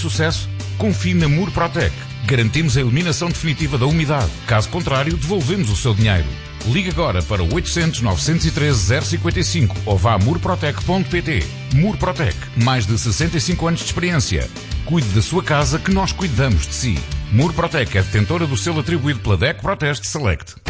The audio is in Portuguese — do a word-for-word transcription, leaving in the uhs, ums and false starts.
sucesso? Confie na Murprotec. Garantimos a eliminação definitiva da umidade. Caso contrário, devolvemos o seu dinheiro. Ligue agora para oitocentos, novecentos e treze, zero cinquenta e cinco ou vá a murprotec ponto pt. Murprotec, mais de sessenta e cinco anos de experiência. Cuide da sua casa que nós cuidamos de si. Murprotec é detentora do selo atribuído pela D E C Proteste Select.